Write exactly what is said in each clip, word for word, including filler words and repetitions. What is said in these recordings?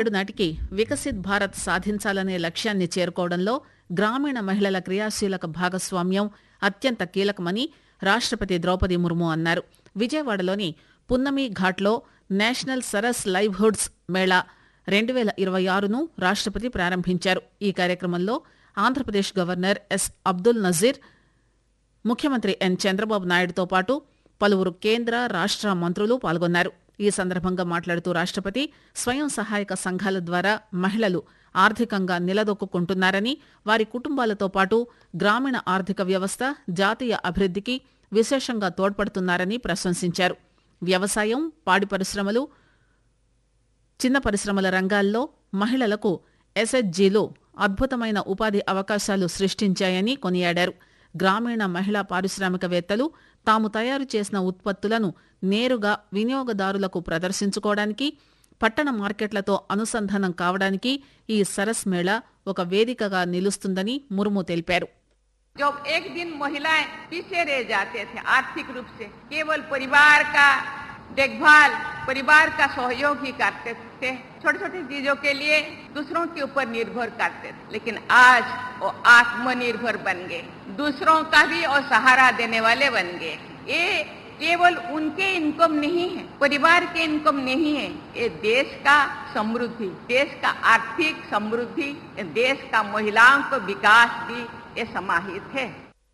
ఏడు నాటికి వికసిత్ భారత్ సాధించాలనే లక్ష్యాన్ని చేరుకోవడంలో గ్రామీణ మహిళల క్రియాశీలక భాగస్వామ్యం అత్యంత కీలకమని రాష్టపతి ద్రౌపది ముర్ము అన్నారు. విజయవాడలోని పున్నమి ఘాట్లో నేషనల్ సరస్ లైవ్హుడ్స్ మేళా రెండు పేల ఇరవై ఆరును రాష్టపతి ప్రారంభించారు. ఈ కార్యక్రమంలో ఆంధ్రప్రదేశ్ గవర్నర్ ఎస్ అబ్దుల్ నజీర్, ముఖ్యమంత్రి ఎన్ చంద్రబాబు నాయుడుతో పాటు పలువురు కేంద్ర రాష్ట మంత్రులు పాల్గొన్నారు. ఈ సందర్భంగా మాట్లాడుతూ రాష్టపతి స్వయం సహాయక సంఘాల ద్వారా మహిళలు ఆర్థికంగా నిలదొక్కుంటున్నారని, వారి కుటుంబాలతో పాటు గ్రామీణ ఆర్థిక వ్యవస్థ జాతీయ అభివృద్ధికి విశేషంగా తోడ్పడుతున్నారని ప్రశంసించారు. వ్యవసాయం, పాడి పరిశ్రమలు, చిన్న పరిశ్రమల రంగాల్లో మహిళలకు ఎస్హెచ్జీలు అద్భుతమైన ఉపాధి అవకాశాలు సృష్టించాయని కొనియాడారు. గ్రామీణ మహిళా పారిశ్రామికవేత్తలు తాము తయారు చేసిన ఉత్పత్తులను నేరుగా వినియోగదారులకు ప్రదర్శించుకోవడానికి, పట్టణ మార్కెట్లతో అనుసంధానం కావడానికి ఈ సరస్ మేళా ఒక వేదికగా నిలుస్తుందని ముర్ము తెలిపారు. जब एक दिन महिलाएं पीछे रह जाते थे आर्थिक रूप से, केवल परिवार का देखभाल, परिवार का सहयोग ही करते थे, छोटे छोटे चीजों के लिए दूसरों के ऊपर निर्भर करते थे, लेकिन आज वो आत्मनिर्भर बन गए, दूसरों का भी और सहारा देने वाले बन गए. ये केवल उनके इनकम नहीं है, परिवार के इनकम नहीं है, ये देश का समृद्धि, देश का आर्थिक समृद्धि, देश का महिलाओं को विकास भी ये समाहित है.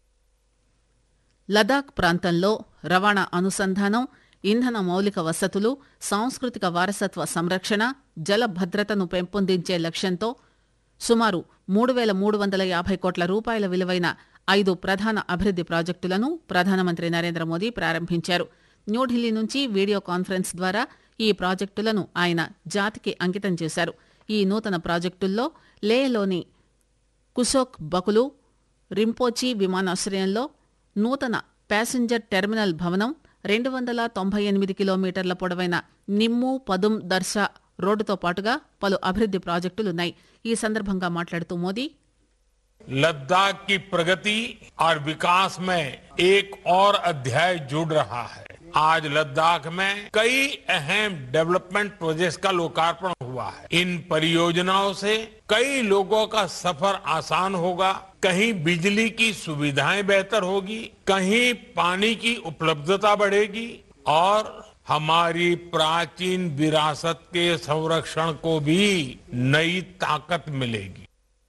లదాఖ్ ప్రాంతంలో రవాణా అనుసంధానం, ఇంధన మౌలిక వసతులు, సాంస్కృతిక వారసత్వ సంరక్షణ, జల భద్రతను పెంపొందించే లక్ష్యంతో సుమారు మూడు వేల మూడు వందల యాభై కోట్ల రూపాయల విలువైన ఐదు ప్రధాన అభివృద్ది ప్రాజెక్టులను ప్రధానమంత్రి నరేంద్ర మోదీ ప్రారంభించారు. న్యూఢిల్లీ నుంచి వీడియో కాన్ఫరెన్స్ ద్వారా ఈ ప్రాజెక్టులను ఆయన జాతికి అంకితం చేశారు. ఈ నూతన ప్రాజెక్టుల్లో లేహ్లోని కుశోక్ బకులు రింపోచి విమానాశ్రయంలో నూతన ప్యాసింజర్ టెర్మినల్ భవనం, రెండు వందల తొంభై ఎనిమిది కిలోమీటర్ల పొడవైన నిమ్ము పదుం దర్శా రోడ్డుతో పాటుగా పలు అభివృద్ది ప్రాజెక్టులున్నాయి. ఈ సందర్భంగా మాట్లాడుతూ మోదీ लद्दाख की प्रगति और विकास में एक और अध्याय जुड़ रहा है. आज लद्दाख में कई अहम डेवलपमेंट प्रोजेक्ट्स का लोकार्पण हुआ है. इन परियोजनाओं से कई लोगों का सफर आसान होगा, कहीं बिजली की सुविधाएं बेहतर होगी, कहीं पानी की उपलब्धता बढ़ेगी और हमारी प्राचीन विरासत के संरक्षण को भी नई ताकत मिलेगी.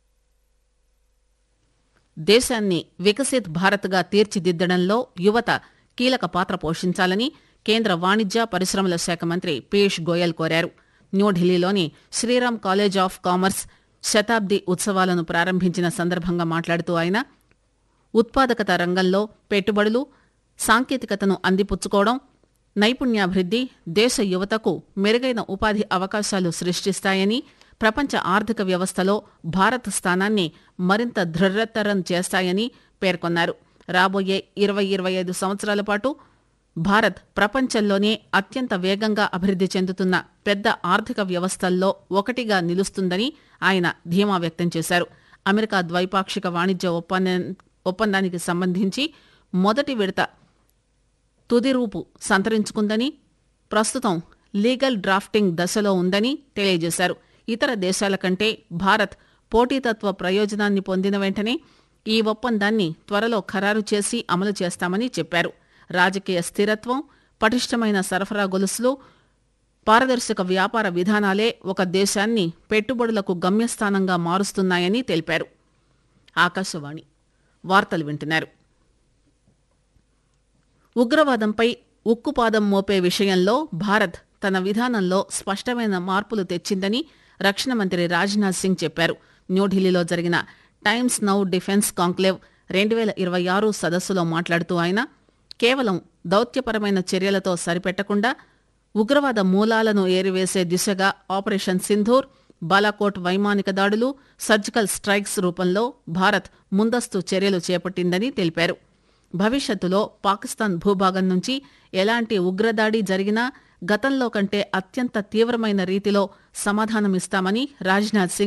దేశాన్ని వికసిత్ భారత్గా తీర్చిదిద్దడంలో యువత కీలక పాత్ర పోషించాలని కేంద్ర వాణిజ్య పరిశ్రమల శాఖ మంత్రి పీయూష్ గోయల్ కోరారు. న్యూఢిల్లీలోని శ్రీరామ్ కాలేజ్ ఆఫ్ కామర్స్ శతాబ్ది ఉత్సవాలను ప్రారంభించిన సందర్భంగా మాట్లాడుతూ ఆయన ఉత్పాదకత రంగంలో పెట్టుబడులు, సాంకేతికతను అందిపుచ్చుకోవడం, నైపుణ్యాభివృద్ది దేశ యువతకు మెరుగైన ఉపాధి అవకాశాలు సృష్టిస్తాయని, ప్రపంచ ఆర్థిక వ్యవస్థలో భారత్ స్థానాన్ని మరింత దృఢతరం చేస్తాయని పేర్కొన్నారు. రాబోయే ఇరవై ఇరవై ఐదు సంవత్సరాల పాటు భారత్ ప్రపంచంలోనే అత్యంత వేగంగా అభివృద్ది చెందుతున్న పెద్ద ఆర్థిక వ్యవస్థల్లో ఒకటిగా నిలుస్తుందని ఆయన ధీమా వ్యక్తం చేశారు. అమెరికా ద్వైపాక్షిక వాణిజ్య ఒప్పందానికి సంబంధించి మొదటి విడత తుది రూపు సంతరించుకుందని, ప్రస్తుతం లీగల్ డ్రాఫ్టింగ్ దశలో ఉందని తెలియజేశారు. ఇతర దేశాల కంటే భారత్ పోటీతత్వ ప్రయోజనాన్ని పొందిన వెంటనే ఈ ఒప్పందాన్ని త్వరలో ఖరారు చేసి అమలు చేస్తామని చెప్పారు. రాజకీయ స్థిరత్వం, పటిష్టమైన సరఫరా గొలుసులు, పారదర్శక వ్యాపార విధానాలే ఒక దేశాన్ని పెట్టుబడులకు గమ్యస్థానంగా మారుస్తున్నాయని తెలిపారు. ఆకాశవాణి వార్తలు వింటున్నారు. ఉగ్రవాదంపై ఉక్కుపాదం మోపే విషయంలో భారత్ తన విధానంలో స్పష్టమైన మార్పులు తెచ్చిందని రక్షణ మంత్రి రాజ్నాథ్ సింగ్ చెప్పారు. న్యూఢిల్లీలో జరిగిన టైమ్స్ నౌ డిఫెన్స్ కాంక్లేవ్ రెండు వేల ఇరవై ఆరు సదస్సులో మాట్లాడుతూ ఆయన కేవలం దౌత్యపరమైన చర్యలతో సరిపెట్టకుండా ఉగ్రవాద మూలాలను ఏరివేసే దిశగా ఆపరేషన్ సింధూర్, బాలాకోట్ వైమానిక దాడులు, సర్జికల్ స్ట్రైక్స్ రూపంలో భారత్ ముందస్తు చర్యలు చేపట్టిందని తెలిపారు. భవిష్యత్తులో పాకిస్తాన్ భూభాగం నుంచి ఎలాంటి ఉగ్రదాడి జరిగినా గతంలో కంటే అత్యంత తీవ్రమైన రీతిలో సమాధానమిస్తామని రాజ్నాథ్ సింగ్